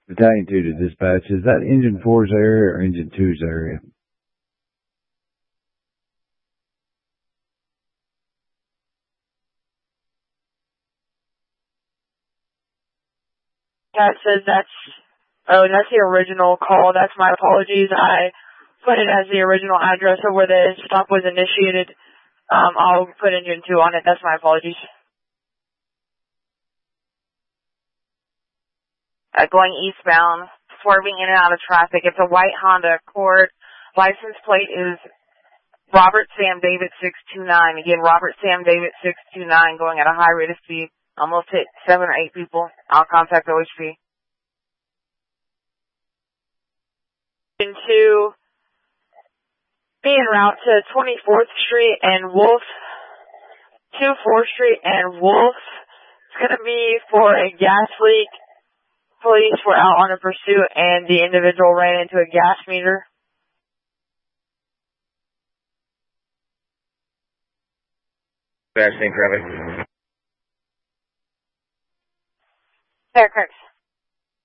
Battalion 2 to dispatch. Is that Engine 4's area or Engine 2's area? That says that's the original call. That's my apologies. I put it as the original address of where the stop was initiated. I'll put Engine 2 on it. That's my apologies. Going eastbound, swerving in and out of traffic. It's a white Honda Accord. License plate is Robert Sam David 629. Again, Robert Sam David 629 going at a high rate of speed. Almost hit 7 or 8 people. I'll contact OHP. Into being route to 24th Street and Wolf, 4th Street and Wolf. It's going to be for a gas leak. Police were out on a pursuit and the individual ran into a gas meter. Crashing traffic. There, correct.